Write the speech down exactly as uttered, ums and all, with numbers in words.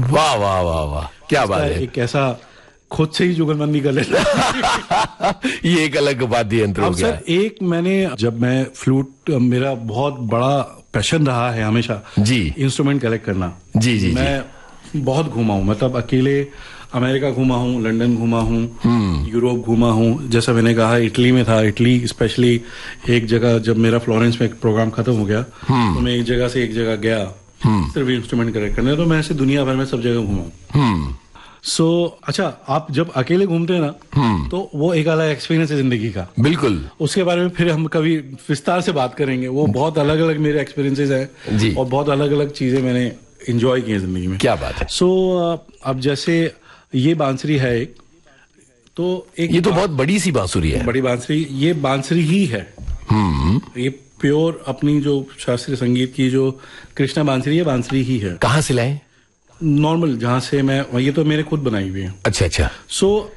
वाह वाह वाह वाह, क्या बात है। एक ऐसा खुद से ही जुगलबंदी कर लेता ये एक अलग वाद्य यंत्र हो गया। सर एक मैंने जब मैं फ्लूट, मेरा बहुत बड़ा पैशन रहा है हमेशा जी इंस्ट्रूमेंट कलेक्ट करना। जी जी मैं जी. बहुत घूमा हूँ, मतलब अकेले अमेरिका घूमा हूँ, लंदन घूमा हूँ, यूरोप घूमा हूँ। जैसा मैंने कहा इटली में था, इटली स्पेशली एक जगह जब मेरा फ्लोरेंस में एक प्रोग्राम खत्म हो गया तो मैं एक जगह से एक जगह गया सिर्फ इंस्ट्रूमेंट कलेक्ट करने। तो मैं ऐसे दुनिया भर में सब जगह घूमा हूँ। सो so, अच्छा, आप जब अकेले घूमते हैं ना तो वो एक अलग एक्सपीरियंस है जिंदगी का। बिल्कुल, उसके बारे में फिर हम कभी विस्तार से बात करेंगे। वो बहुत अलग अलग मेरे एक्सपीरियंसेस हैं जी, और बहुत अलग अलग चीजें मैंने एंजॉय की हैं जिंदगी में। क्या बात है। सो so, अब जैसे ये बांसुरी है एक, तो एक ये तो बहुत बड़ी सी बांसुरी है। बड़ी बांसुरी, ये बांसुरी ही है। ये प्योर अपनी जो शास्त्रीय संगीत की जो कृष्णा बांसुरी है, बांसुरी ही है। कहाँ से लाए? नॉर्मल जहां से मैं, ये तो मेरे खुद बनाई हुई है। अच्छा अच्छा। सो so,